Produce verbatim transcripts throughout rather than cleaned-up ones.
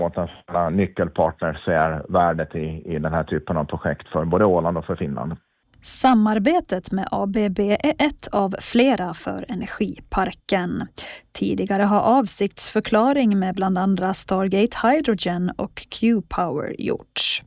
att alla nyckelpartner ser värdet i, i den här typen av projekt för både Åland och för Finland. Samarbetet med A B B är ett av flera för energiparken. Tidigare har avsiktsförklaring med bland andra Stargate Hydrogen och Q-Power gjorts.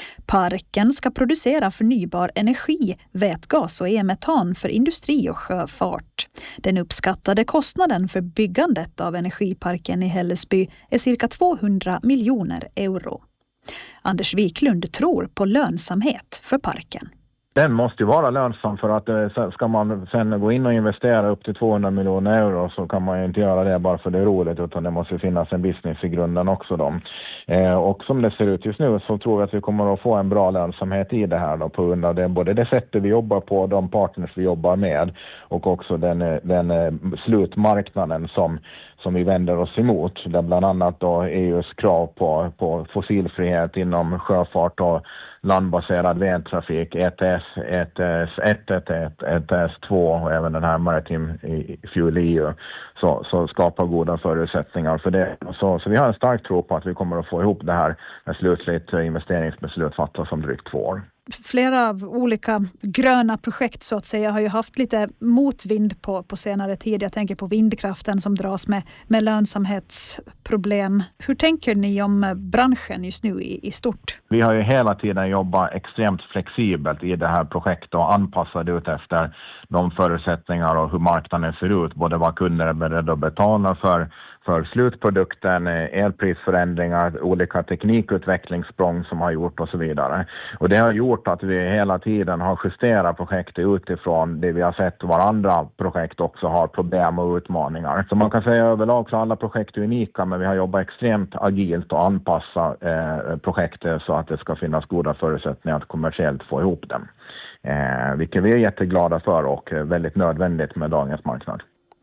Parken ska producera förnybar energi, vätgas och e-metan för industri och sjöfart. Den uppskattade kostnaden för byggandet av energiparken i Hällesby är cirka tvåhundra miljoner euro. Anders Wiklund tror på lönsamhet för parken. Den måste ju vara lönsam, för att eh, ska man sen gå in och investera upp till tvåhundra miljoner euro så kan man ju inte göra det bara för det är roligt, utan det måste finnas en business i grunden också då. Eh, och som det ser ut just nu så tror jag att vi kommer att få en bra lönsamhet i det här då, på grund av det, både det sättet vi jobbar på, de partners vi jobbar med och också den, den slutmarknaden som som vi vänder oss emot, där bland annat då E U:s krav på, på fossilfrihet inom sjöfart och landbaserad vägtrafik, E T S, E T S ett, E T S två och även den här Maritime Fuel E U så, så skapar goda förutsättningar för det. Så, så vi har en stark tro på att vi kommer att få ihop det här när slutligt investeringsbeslut fattas om drygt två år. Flera av olika gröna projekt så att säga har ju haft lite motvind på, på senare tid. Jag tänker på vindkraften som dras med, med lönsamhetsproblem. Hur tänker ni om branschen just nu i, i stort? Vi har ju hela tiden jobbat extremt flexibelt i det här projektet och anpassat ut efter de förutsättningar och hur marknaden ser ut. Både vad kunder är beredda att betala för för slutprodukten, elprisförändringar, olika teknikutvecklingssprång som har gjort och så vidare. Och det har gjort att vi hela tiden har justerat projektet utifrån det vi har sett var andra projekt också har problem och utmaningar. Så man kan säga överlag så alla projekt är unika, men vi har jobbat extremt agilt och anpassat eh, projektet så att det ska finnas goda förutsättningar att kommersiellt få ihop dem. Eh, vilket vi är jätteglada för och väldigt nödvändigt med dagens marknad.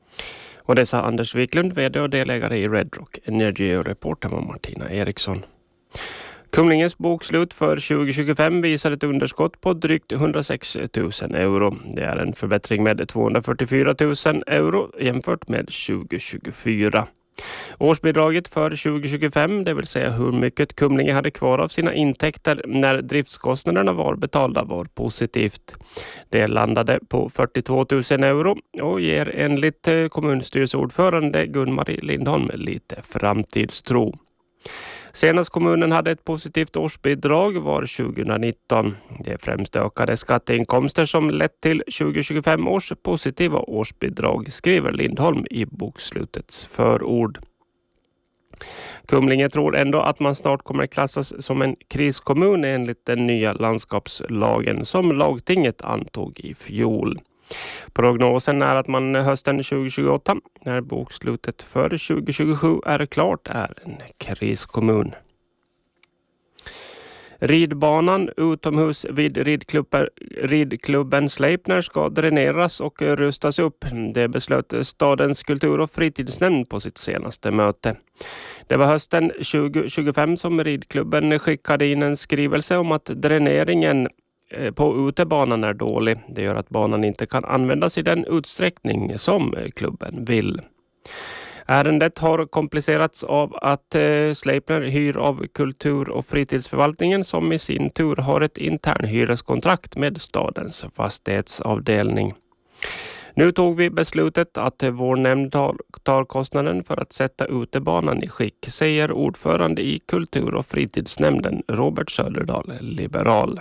Och det sa Anders Wiklund, vd och delägare i Red Rock Energy, och reporter var Martina Eriksson. Kumlingens bokslut för tjugo tjugofem visar ett underskott på drygt hundrasex tusen euro. Det är en förbättring med tvåhundrafyrtiofyra tusen euro jämfört med tjugo tjugofyra. Årsbidraget för tjugo tjugofem, det vill säga hur mycket Kumlinge hade kvar av sina intäkter när driftskostnaderna var betalda, var positivt. Det landade på fyrtiotvå tusen euro och ger enligt kommunstyrelseordförande Gun-Marie Lindholm lite framtidstro. Senast kommunen hade ett positivt årsbidrag var tjugonitton. Det är främst ökade skatteinkomster som lett till tjugo tjugofem års positiva årsbidrag, skriver Lindholm i bokslutets förord. Kumlinge tror ändå att man snart kommer klassas som en kriskommun enligt den nya landskapslagen som lagtinget antog i fjol. Prognosen är att man hösten tjugo tjugoåtta, när bokslutet för tjugo tjugosju är klart, är en kriskommun. Ridbanan utomhus vid ridklubben, ridklubben Sleipner ska dräneras och rustas upp. Det beslöt stadens kultur- och fritidsnämnd på sitt senaste möte. Det var hösten tjugo tjugofem som ridklubben skickade in en skrivelse om att dräneringen på utebanan är dålig. Det gör att banan inte kan användas i den utsträckning som klubben vill. Ärendet har komplicerats av att Sleipner hyr av kultur- och fritidsförvaltningen, som i sin tur har ett intern hyreskontrakt med stadens fastighetsavdelning. Nu tog vi beslutet att vår nämnd tar, tar kostnaden för att sätta utebanan i skick, säger ordförande i kultur- och fritidsnämnden Robert Söderdahl, liberal.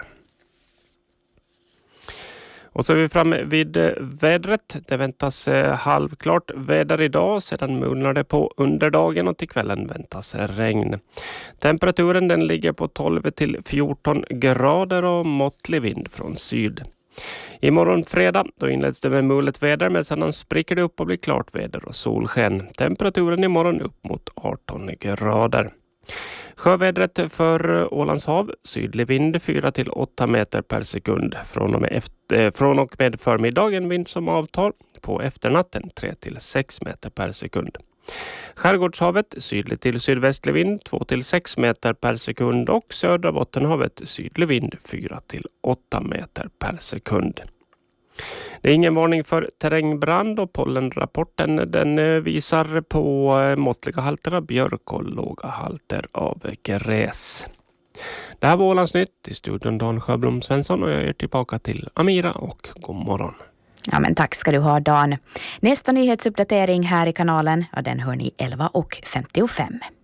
Och så är vi framme vid vädret. Det väntas halvklart väder idag, sedan mulnar det på under dagen och till kvällen väntas regn. Temperaturen den ligger på tolv till fjorton grader och måttlig vind från syd. Imorgon fredag då inleds det med mulet väder, men sedan spricker det upp och blir klart väder och solsken. Temperaturen imorgon upp mot arton grader. Sjövädret för Ålands hav, sydlig vind fyra till åtta meter per sekund. Från och med, efter, från och med förmiddagen vind som avtar, på efternatten tre till sex meter per sekund. Skärgårdshavet, sydlig till sydvästlig vind två till sex meter per sekund och södra Bottenhavet, sydlig vind fyra till åtta meter per sekund. Det är ingen varning för terrängbrand och pollenrapporten den visar på måttliga halter av björk och låga halter av gräs. Det här var Ålandsnytt i studion Dan Sjöblom Svensson och jag är tillbaka till Amira och god morgon. Ja, men tack ska du ha, Dan. Nästa nyhetsuppdatering här i kanalen, ja, den hör ni elva och femtiofem.